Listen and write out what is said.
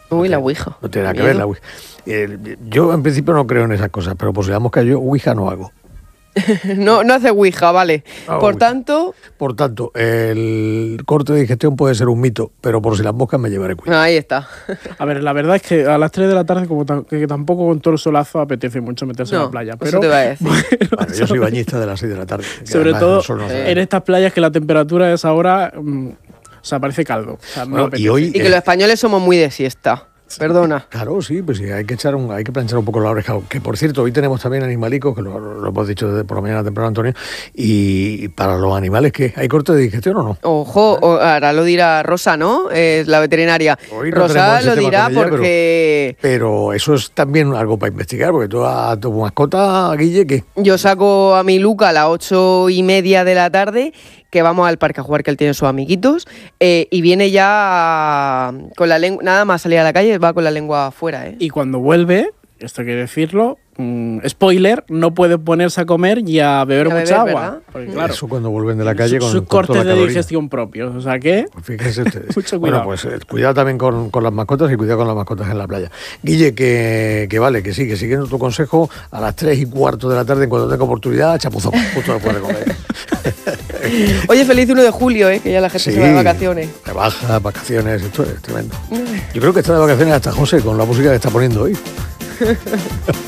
Uy, la ouija. No tiene nada que ver la ouija. Yo en principio no creo en esas cosas, pero por si la mosca yo ouija no hago. No hace ouija, vale. Por tanto, el corte de digestión puede ser un mito, pero por si las moscas me llevaré cuidado. ahí está. A ver, la verdad es que a las 3 de la tarde, como que tampoco con todo el solazo apetece mucho meterse en la playa. Pero, eso te va a decir. Bueno, yo soy bañista de las 6 de la tarde. Sobre todo en estas playas que la temperatura es ahora, parece caldo. O sea, no y que los españoles somos muy de siesta. Perdona. Claro, sí, pues sí, hay que planchar un poco la oreja. Que por cierto, hoy tenemos también animalicos, que lo hemos dicho desde por la mañana temprano, Antonio, y para los animales, ¿qué? ¿Hay corte de digestión o no? Ojo, ahora lo dirá Rosa, ¿no? Es la veterinaria. No Rosa lo dirá ella, porque... Pero eso es también algo para investigar, porque tú a tu mascota, Guille, ¿qué? Yo saco a mi Luca a las 8:30 de la tarde, que vamos al parque a jugar, que él tiene sus amiguitos, y viene ya con la lengua, nada más salir a la calle, va con la lengua afuera, ¿eh? Y cuando vuelve, esto hay que decirlo, spoiler, no puede ponerse a comer y a beber mucha agua. Porque, claro, eso cuando vuelven de la calle con sus cortes de digestión propios, o sea que... Pues fíjense ustedes. Mucho cuidado. Bueno, pues cuidado también con las mascotas y cuidado con las mascotas en la playa. Guille, que vale, que sí, que siguiendo tu consejo, a las 3:15 de la tarde, cuando tenga oportunidad, chapuzón, justo después de comer. Oye, feliz 1 de julio, que ya la gente se va de vacaciones. Rebajas, vacaciones, esto es tremendo. Yo creo que está de vacaciones hasta José con la música que está poniendo hoy.